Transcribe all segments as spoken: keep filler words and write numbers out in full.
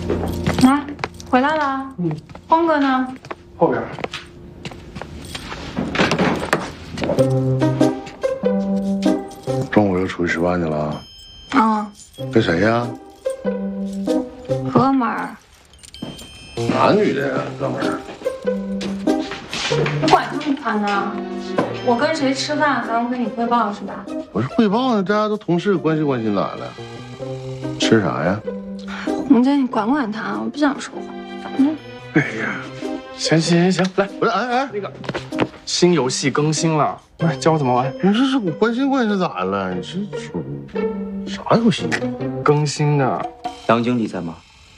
来，回来了。嗯，光哥呢？ 后边。中午又出去吃饭去了？ 啊。 跟谁呀？ 哥们儿。 男女的呀，哥们儿。 你管这么宽呢？我跟谁吃饭还用跟你汇报是吧？ 我是汇报呢，大家都同事，关心关心咋了？吃啥呀？ 红姐，你管管他，我不想说话。反正…… 哎呀，行行行行，来， 不是，哎哎， 那个新游戏更新了，来教我怎么玩。 你这是我关心关心咋了？你这属于啥游戏？ 更新的。 杨经理在吗？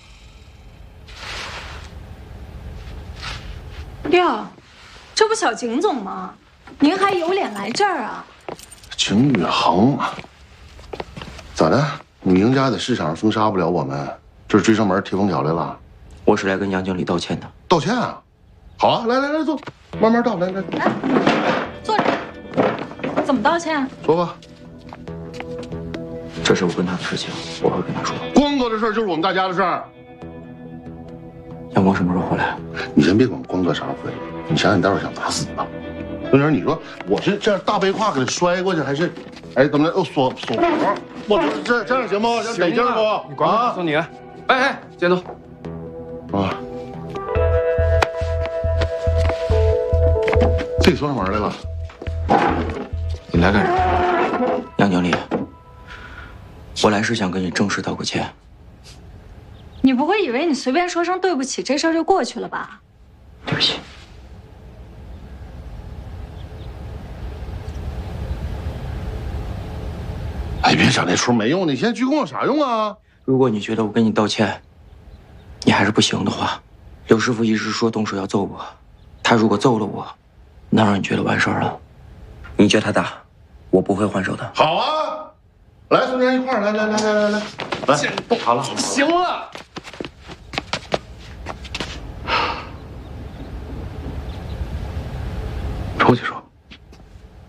哟，这不小景总吗？您还有脸来这儿啊？ 景宇恒，咋的？你赢家在市场上封杀不了我们，这是追上门贴封条来了？ 我是来跟杨经理道歉的。 道歉啊？好啊，来来来，坐，慢慢道，来来来，坐着。怎么道歉？ 说吧。 这是我跟他的事情，我会跟他说。 光哥的事儿就是我们大家的事儿。 阳光什么时候回来？ 你先别管光哥啥时候回来，你想想你待会儿想咋死啊？冬玲，你说我是这样大背胯给他摔过去，还是，哎，怎么着？哦，锁锁活？我这这样行不？这得劲不？ 你管我告诉你。哎哎，监督。 啊，自己锁上门来了。 你来干啥？ 杨经理，我来是想跟你正式道个歉。 你不会以为你随便说声对不起，这事儿就过去了吧？ 对不起。 哎，别整那出没用的，你现在鞠躬有啥用啊？ 如果你觉得我跟你道歉，你还是不行的话，刘师傅一直说动手要揍我，他如果揍了我，那让你觉得完事儿了。你叫他打，我不会还手的。 好啊，来，孙坚一块儿来来来来来来，来，好了好了， 行了。 出去说。